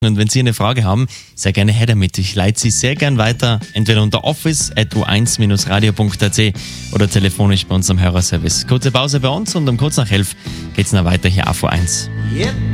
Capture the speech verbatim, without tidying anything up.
Und wenn Sie eine Frage haben, sehr gerne her damit. Ich leite Sie sehr gern weiter, entweder unter office at u eins radio punkt a t oder telefonisch bei uns am Hörerservice. Kurze Pause bei uns und um kurz nach elf geht's noch weiter hier auf U eins.